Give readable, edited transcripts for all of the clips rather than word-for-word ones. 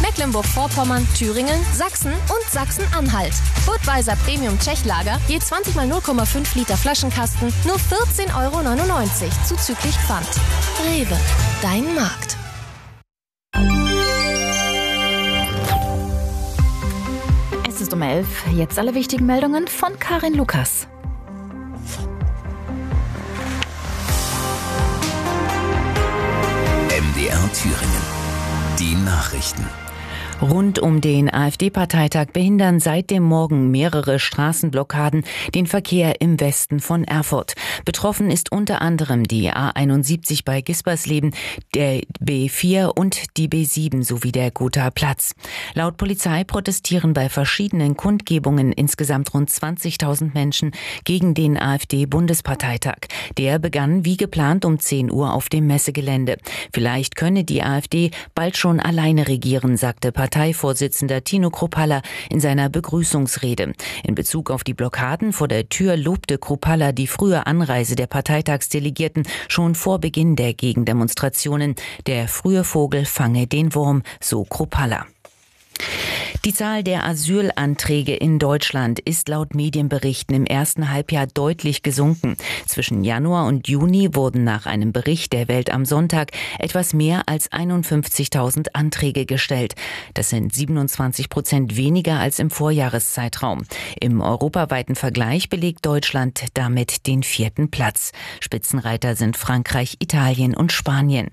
Mecklenburg-Vorpommern, Thüringen, Sachsen und Sachsen-Anhalt. Budweiser Premium Tschechlager, je 20 mal 0,5 Liter Flaschenkasten, nur 14,99 € zuzüglich Pfand. Rewe, dein Markt. Es ist um 11. Jetzt alle wichtigen Meldungen von Karin Lukas. MDR Thüringen. Die Nachrichten. Rund um den AfD-Parteitag behindern seit dem Morgen mehrere Straßenblockaden den Verkehr im Westen von Erfurt. Betroffen ist unter anderem die A71 bei Gispersleben, der B4 und die B7 sowie der Gothaer Platz. Laut Polizei protestieren bei verschiedenen Kundgebungen insgesamt rund 20.000 Menschen gegen den AfD-Bundesparteitag. Der begann wie geplant um 10 Uhr auf dem Messegelände. Vielleicht könne die AfD bald schon alleine regieren, sagte Parteivorsitzender Tino Kruppalla in seiner Begrüßungsrede. In Bezug auf die Blockaden vor der Tür lobte Kruppalla die frühe Anreise der Parteitagsdelegierten schon vor Beginn der Gegendemonstrationen. Der frühe Vogel fange den Wurm, so Kruppalla. Die Zahl der Asylanträge in Deutschland ist laut Medienberichten im ersten Halbjahr deutlich gesunken. Zwischen Januar und Juni wurden nach einem Bericht der Welt am Sonntag etwas mehr als 51.000 Anträge gestellt. Das sind 27% weniger als im Vorjahreszeitraum. Im europaweiten Vergleich belegt Deutschland damit den 4. Platz. Spitzenreiter sind Frankreich, Italien und Spanien.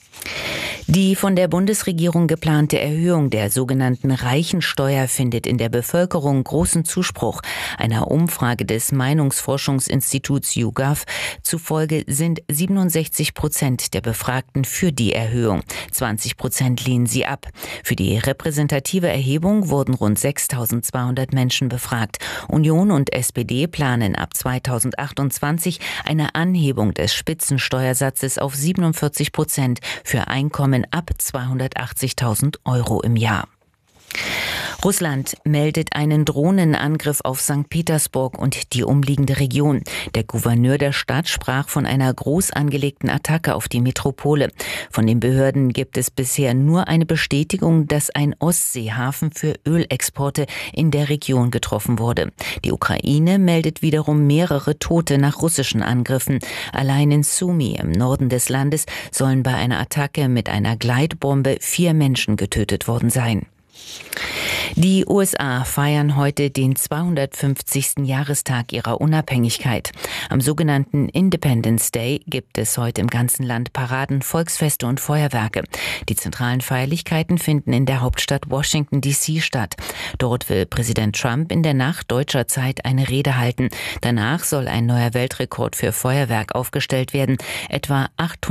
Die von der Bundesregierung geplante Erhöhung der sogenannten Reichensteuer findet in der Bevölkerung großen Zuspruch. Einer Umfrage des Meinungsforschungsinstituts YouGov zufolge sind 67% der Befragten für die Erhöhung. 20% lehnen sie ab. Für die repräsentative Erhebung wurden rund 6.200 Menschen befragt. Union und SPD planen ab 2028 eine Anhebung des Spitzensteuersatzes auf 47% für Einkommen ab 280.000 € im Jahr. Russland meldet einen Drohnenangriff auf St. Petersburg und die umliegende Region. Der Gouverneur der Stadt sprach von einer groß angelegten Attacke auf die Metropole. Von den Behörden gibt es bisher nur eine Bestätigung, dass ein Ostseehafen für Ölexporte in der Region getroffen wurde. Die Ukraine meldet wiederum mehrere Tote nach russischen Angriffen. Allein in Sumy im Norden des Landes sollen bei einer Attacke mit einer Gleitbombe 4 Menschen getötet worden sein. Die USA feiern heute den 250. Jahrestag ihrer Unabhängigkeit. Am sogenannten Independence Day gibt es heute im ganzen Land Paraden, Volksfeste und Feuerwerke. Die zentralen Feierlichkeiten finden in der Hauptstadt Washington D.C. statt. Dort will Präsident Trump in der Nacht deutscher Zeit eine Rede halten. Danach soll ein neuer Weltrekord für Feuerwerk aufgestellt werden. Etwa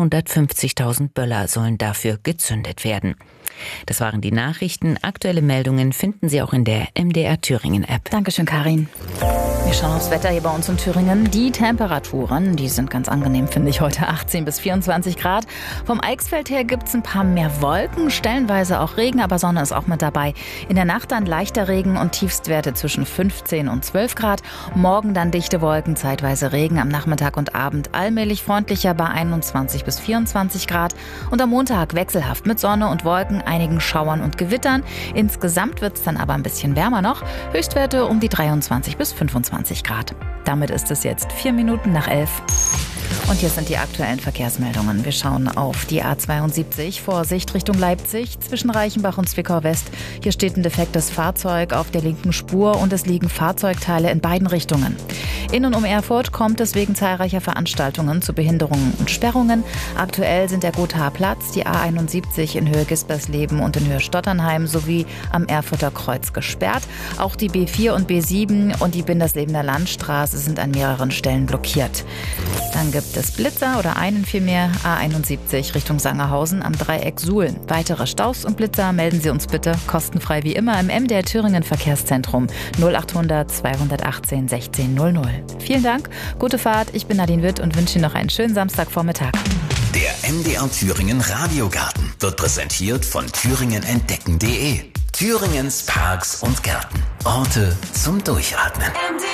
850.000 Böller sollen dafür gezündet werden. Das waren die Nachrichten. Aktuelle Meldungen finden Sie auch in der MDR Thüringen App. Dankeschön, Karin. Wir schauen aufs Wetter hier bei uns in Thüringen. Die Temperaturen, die sind ganz angenehm, finde ich, heute 18 bis 24 Grad. Vom Eichsfeld her gibt es ein paar mehr Wolken, stellenweise auch Regen, aber Sonne ist auch mit dabei. In der Nacht dann leichter Regen und Tiefstwerte zwischen 15 und 12 Grad. Morgen dann dichte Wolken, zeitweise Regen, am Nachmittag und Abend allmählich freundlicher bei 21 bis 24 Grad. Und am Montag wechselhaft mit Sonne und Wolken, einigen Schauern und Gewittern. Insgesamt wird es dann aber ein bisschen wärmer noch. Höchstwerte um die 23 bis 25 Grad. Damit ist es jetzt 4 Minuten nach 11. Und hier sind die aktuellen Verkehrsmeldungen. Wir schauen auf die A72, Vorsicht Richtung Leipzig, zwischen Reichenbach und Zwickau West. Hier steht ein defektes Fahrzeug auf der linken Spur und es liegen Fahrzeugteile in beiden Richtungen. In und um Erfurt kommt es wegen zahlreicher Veranstaltungen zu Behinderungen und Sperrungen. Aktuell sind der Gothaer Platz, die A71 in Höhe Gispersleben und in Höhe Stotternheim sowie am Erfurter Kreuz gesperrt. Auch die B4 und B7 und die Binderslebener Landstraße sind an mehreren Stellen blockiert. Dann gibt es Blitzer oder einen vielmehr A71 Richtung Sangerhausen am Dreieck Suhl. Weitere Staus und Blitzer melden Sie uns bitte kostenfrei wie immer im MDR Thüringen Verkehrszentrum 0800 218 1600. Vielen Dank, gute Fahrt, ich bin Nadine Witt und wünsche Ihnen noch einen schönen Samstagvormittag. Der MDR Thüringen Radiogarten wird präsentiert von thüringenentdecken.de. Thüringens Parks und Gärten. Orte zum Durchatmen.